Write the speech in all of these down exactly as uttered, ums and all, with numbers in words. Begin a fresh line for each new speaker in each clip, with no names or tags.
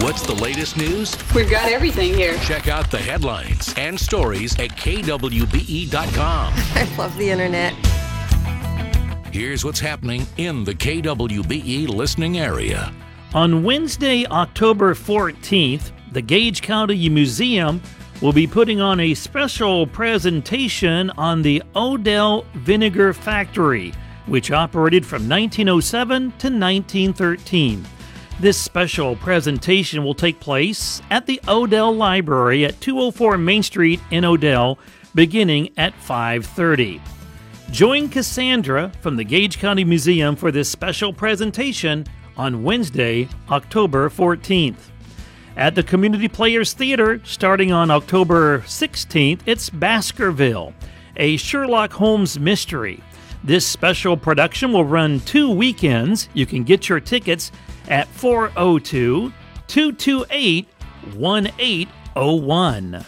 What's the latest news?
We've got everything here.
Check out the headlines and stories at K W B E dot com.
I love the internet.
Here's what's happening in the K W B E listening area.
On Wednesday, October fourteenth, the Gage County Museum will be putting on a special presentation on the Odell Vinegar Factory, which operated from nineteen oh seven to nineteen thirteen. This special presentation will take place at the Odell Library at two oh four Main Street in Odell, beginning at five thirty. Join Cassandra from the Gage County Museum for this special presentation on Wednesday, October fourteenth. At the Community Players Theater, starting on October sixteenth, it's Baskerville, a Sherlock Holmes mystery. This special production will run two weekends. You can get your tickets at four oh two, two two eight, one eight oh one.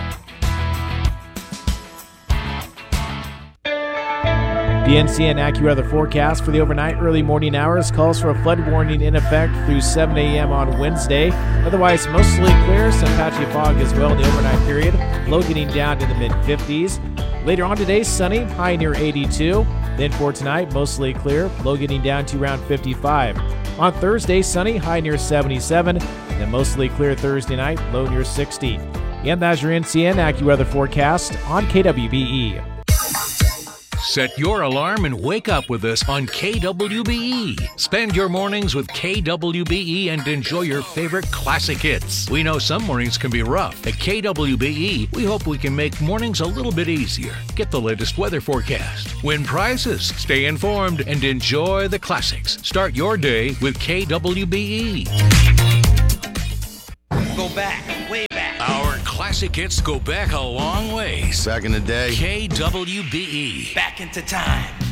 The N C N AccuWeather forecast for the overnight early morning hours calls for a flood warning in effect through seven a.m. on Wednesday. Otherwise, mostly clear, some patchy fog as well in the overnight period. Low getting down to the mid fifties. Later on today, sunny, high near eighty-two. Then for tonight, mostly clear, low getting down to around fifty-five. On Thursday, sunny, high near seventy-seven. Then mostly clear Thursday night, low near sixty. And that's your N C N AccuWeather forecast on K W B E.
Set your alarm and wake up with us on K W B E. Spend your mornings with K W B E and enjoy your favorite classic hits. We know some mornings can be rough. At K W B E, we hope we can make mornings a little bit easier. Get the latest weather forecast, win prizes, stay informed, and enjoy the classics. Start your day with K W B E.
Go back, way back.
Our classic hits go back a long ways.
Back in the day.
K W B E.
Back into time.